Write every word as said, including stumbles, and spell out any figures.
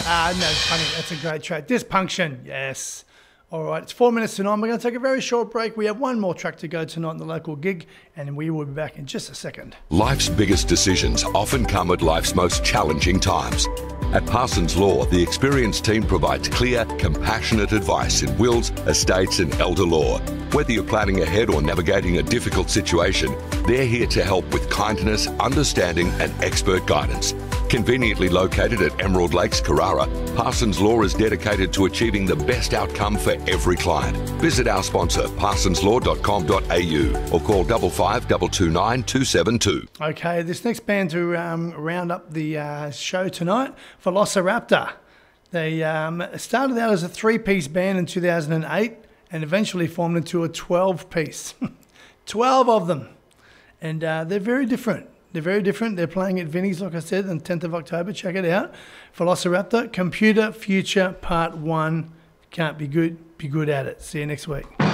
Ah, no, it's funny. That's a great track. Dysfunction, yes. All right, it's four minutes to nine. We're going to take a very short break. We have one more track to go tonight in the local gig, and we will be back in just a second. Life's biggest decisions often come at life's most challenging times. At Parsons Law, the experienced team provides clear, compassionate advice in wills, estates and elder law. Whether you're planning ahead or navigating a difficult situation, they're here to help with kindness, understanding and expert guidance. Conveniently located at Emerald Lakes, Carrara, Parsons Law is dedicated to achieving the best outcome for every client. Visit our sponsor, parsons law dot com dot a u or call five five two two nine two seven two. Okay, this next band to um, round up the uh, show tonight, Velociraptor. They um, started out as a three-piece band in two thousand eight and eventually formed into a twelve-piece. twelve of them. And uh, they're very different. They're very different. They're playing at Vinnie's, like I said, on tenth of October. Check it out. Velociraptor, Computer Future Part one. Can't be good, be good at it. See you next week.